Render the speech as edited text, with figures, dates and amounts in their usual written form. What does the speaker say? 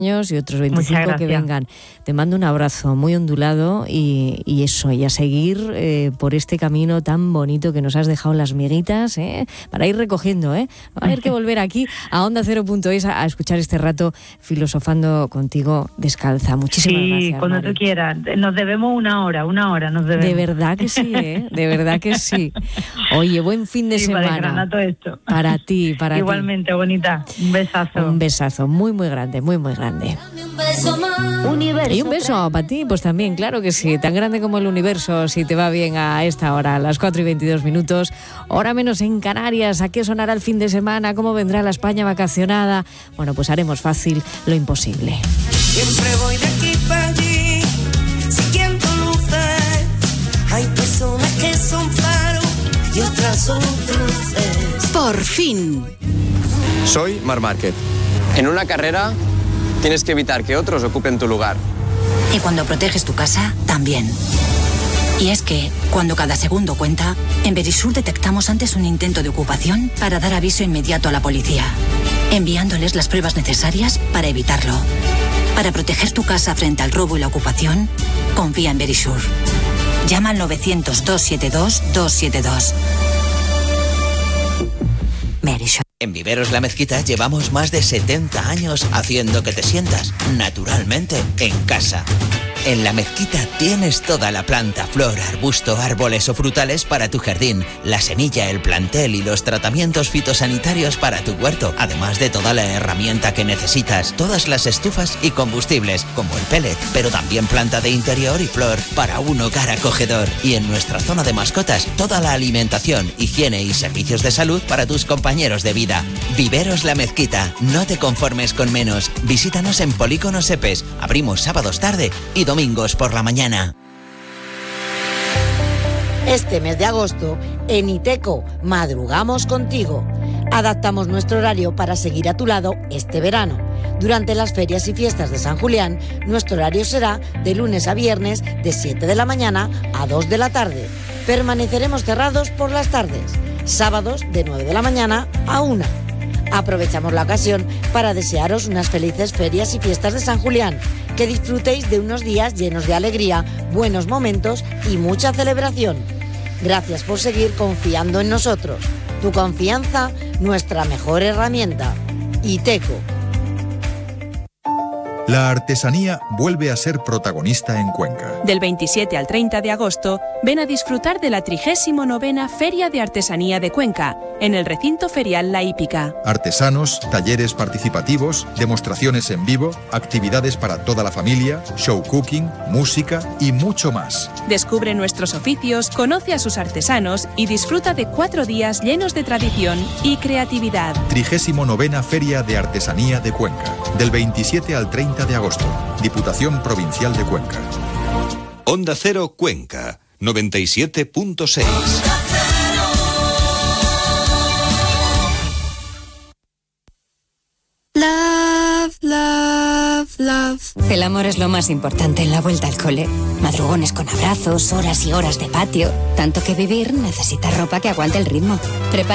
y otros 25 que vengan. Te mando un abrazo muy ondulado y eso, y a seguir por este camino tan bonito que nos has dejado las miguitas, para ir recogiendo, Va a haber que volver aquí a OndaCero.es a escuchar este rato filosofando contigo descalza. Muchísimas gracias. Sí, cuando tú quieras. Nos debemos una hora nos debemos. De verdad que sí, de verdad que sí. Oye, buen fin de semana. Para desgranar todo esto. Para ti, para Igualmente, bonita. Un besazo. Un besazo muy, muy grande, muy, muy grande. Y un beso para ti, pues también, claro que sí, tan grande como el universo, si te va bien a esta hora, a las 4:22, hora menos en Canarias. ¿A qué sonará el fin de semana? ¿Cómo vendrá la España vacacionada? Bueno, pues haremos fácil lo imposible. Siempre voy de aquí para allí, siguiendo luces. Hay personas que son faros y otras son cruces. Por fin. Soy Marc Márquez. En una carrera tienes que evitar que otros ocupen tu lugar. Y cuando proteges tu casa, también. Y es que, cuando cada segundo cuenta, en Verisur detectamos antes un intento de ocupación para dar aviso inmediato a la policía, enviándoles las pruebas necesarias para evitarlo. Para proteger tu casa frente al robo y la ocupación, confía en Verisur. Llama al 900-272-272. Verisur. En Viveros La Mezquita llevamos más de 70 años haciendo que te sientas naturalmente en casa. En La Mezquita tienes toda la planta, flor, arbusto, árboles o frutales para tu jardín, la semilla, el plantel y los tratamientos fitosanitarios para tu huerto, además de toda la herramienta que necesitas, todas las estufas y combustibles, como el pellet, pero también planta de interior y flor para un hogar acogedor. Y en nuestra zona de mascotas, toda la alimentación, higiene y servicios de salud para tus compañeros de vida. Viveros La Mezquita, no te conformes con menos. Visítanos en Polígono Sepes, abrimos sábados tarde y domingos por la mañana. Este mes de agosto, en Iteco, madrugamos contigo. Adaptamos nuestro horario para seguir a tu lado este verano. Durante las ferias y fiestas de San Julián, nuestro horario será de lunes a viernes de 7 de la mañana a 2 de la tarde. Permaneceremos cerrados por las tardes. Sábados de 9 de la mañana a 1. Aprovechamos la ocasión para desearos unas felices ferias y fiestas de San Julián. Que disfrutéis de unos días llenos de alegría, buenos momentos y mucha celebración. Gracias por seguir confiando en nosotros. Tu confianza, nuestra mejor herramienta. Iteco. La artesanía vuelve a ser protagonista en Cuenca. Del 27 al 30 de agosto, ven a disfrutar de la 39ª Feria de Artesanía de Cuenca, en el recinto ferial La Hípica. Artesanos, talleres participativos, demostraciones en vivo, actividades para toda la familia, show cooking, música y mucho más. Descubre nuestros oficios, conoce a sus artesanos y disfruta de 4 días llenos de tradición y creatividad. 39ª Feria de Artesanía de Cuenca, del 27 al 30 de agosto. Diputación Provincial de Cuenca. Onda Cero Cuenca, 97.6. Love, love, love. El amor es lo más importante en la vuelta al cole. Madrugones con abrazos, horas y horas de patio. Tanto que vivir necesita ropa que aguante el ritmo. Prepara